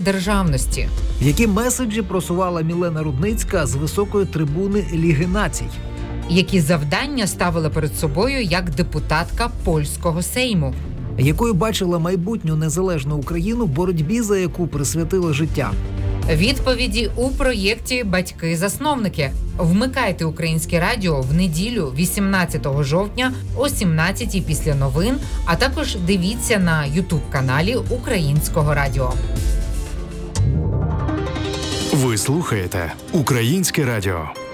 державності. Які меседжі просувала Мілена Рудницька з високої трибуни Ліги націй? Які завдання ставила перед собою як депутатка польського Сейму? Якою бачила майбутню незалежну Україну, боротьбі за яку присвятила життя? Відповіді у проєкті «Батьки-засновники». Вмикайте Українське радіо в неділю 18 жовтня о 17-й після новин, а також дивіться на YouTube-каналі Українського радіо. Ви слухаєте Українське радіо.